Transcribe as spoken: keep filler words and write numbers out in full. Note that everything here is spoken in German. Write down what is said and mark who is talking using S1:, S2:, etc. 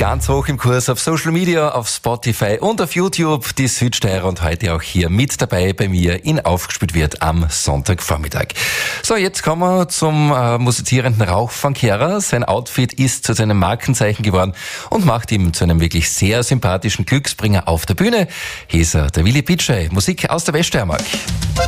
S1: Ganz hoch im Kurs auf Social Media, auf Spotify und auf YouTube. Die Südsteirer und heute auch hier mit dabei bei mir in Aufgespielt wird am Sonntagvormittag. So, jetzt kommen wir zum äh, musizierenden Rauch von Kehrer. Sein Outfit ist zu seinem Markenzeichen geworden und macht ihm zu einem wirklich sehr sympathischen Glücksbringer auf der Bühne. Hier ist er, der Willi Pitschei, Musik aus der Weststeiermark.